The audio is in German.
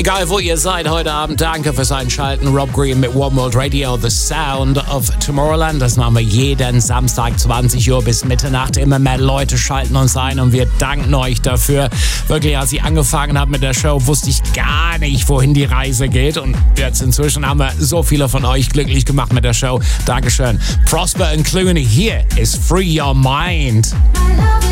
Egal wo ihr seid heute Abend, danke fürs Einschalten. Rob Green mit One World Radio, The Sound of Tomorrowland. Das machen wir jeden Samstag 20 Uhr bis Mitternacht. Immer mehr Leute schalten uns ein und wir danken euch dafür. Wirklich, als ich angefangen habe mit der Show, wusste ich gar nicht, wohin die Reise geht. Und jetzt inzwischen haben wir so viele von euch glücklich gemacht mit der Show. Dankeschön. Prosper and Clooney, hier ist Free Your Mind.